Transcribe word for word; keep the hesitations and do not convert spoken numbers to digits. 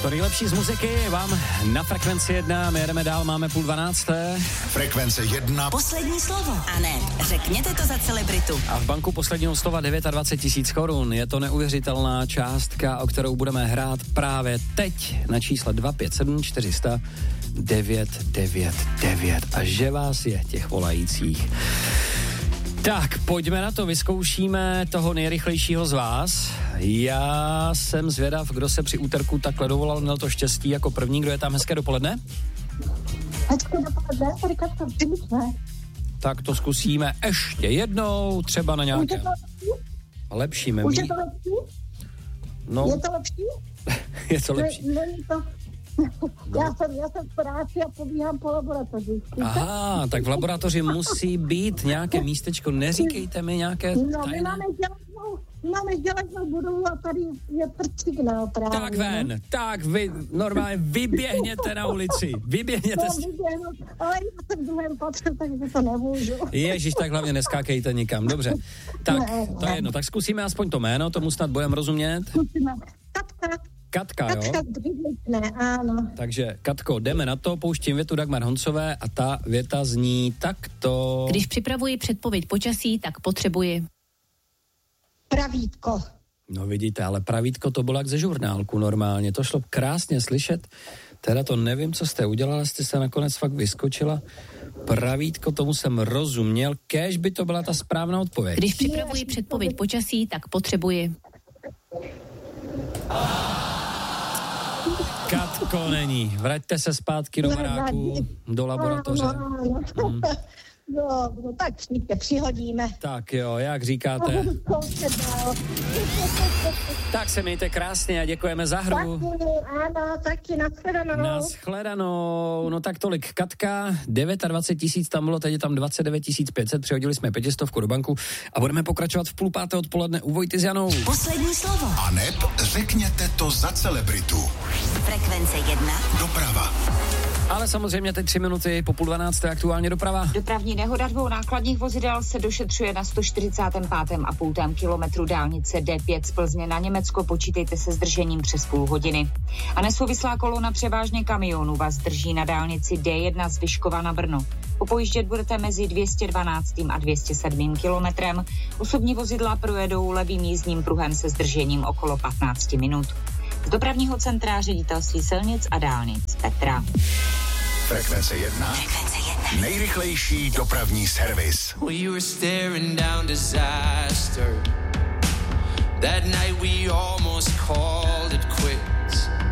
To nejlepší z muziky vám na Frekvenci jedna, my jedeme dál, máme půl dvanácté. Frekvence jedna. Poslední slovo. A ne, řekněte to za celebritu. A v banku posledního slova dvacet devět tisíc korun. Je to neuvěřitelná částka, o kterou budeme hrát právě teď na čísle dva pět sedm čtyři sta devět devět devět. A že vás je těch volajících. Tak, pojďme na to, vyzkoušíme toho nejrychlejšího z vás. Já jsem zvědav, kdo se při úterku takhle dovolal, měl to štěstí jako první. Kdo je tam? Hezké dopoledne? Hezké dopoledne, tady Katka, ne? Tak to zkusíme ještě jednou, třeba na nějaké... Už je to lepší? Lepší, mimi. Už je to lepší? No. Je to lepší? Je to lepší. Ne, není to... Já jsem, já jsem v práci a pobíhám po laboratoři. Aha, tak v laboratoři musí být nějaké místečko, neříkejte mi nějaké No, tajné. my máme dělečnou, máme dělečnou budovu a tady je prd signál právě. Tak ven, tak vy normálně vyběhněte na ulici, vyběhněte. No, vyběhnu, ale já jsem v druhém patře, takže to nemůžu. Ježiš, tak hlavně neskákejte nikam, dobře. Tak, Ne, to je ne. jedno, tak zkusíme aspoň to jméno, tomu snad budeme rozumět. Zkusíme. Katka. Katka, jo? Katka Zdvidličné, ano. Takže, Katko, jdeme na to, pouštím větu Dagmar Honcové a ta věta zní takto. Když připravuji předpověď počasí, tak potřebuji. Pravítko. No vidíte, ale pravítko to bylo jak ze žurnálku normálně, to šlo krásně slyšet, teda to nevím, co jste udělala, jste se nakonec fakt vyskočila. Pravítko, tomu jsem rozuměl, kéž by to byla ta správná odpověď. Když připravuji předpověď počasí, tak potřebuji. Katko není, vraťte se zpátky do baráku, do laboratoře. Hmm. No, no tak přijďte, přihodíme. Tak jo, jak říkáte. Tak se mějte krásně a děkujeme za hru. Taky, ano, taky, nashledanou. Nashledanou, no tak tolik Katka, dvacet devět tisíc tam bylo, teď je tam dvacet devět tisíc pět set, přihodili jsme pětistovku do banku a budeme pokračovat v půl páté odpoledne u Vojty s Janou. Poslední slovo. A neb řekněte to za celebritu. Frekvence jedna. Doprava. Ale samozřejmě teď tři minuty po půl dvanácté aktuálně doprava. Dopravní nehoda dvou nákladních vozidel se došetřuje na sto čtyřicátém pátém a půl kilometru dálnice D pět z Plzně na Německo. Počítejte se zdržením přes půl hodiny. A nesouvislá kolona převážně kamionů vás drží na dálnici D jedna z Vyškova na Brno. Popojíždět budete mezi dvě stě dvanáct a dvě stě sedm kilometrem. Osobní vozidla projedou levým jízdním pruhem se zdržením okolo patnáct minut. Z dopravního centra Ředitelství silnic a dálnic Petra. Frekvence jedna. Frekvence jedna. Nejrychlejší dopravní servis. We were staring down disaster. That night we almost called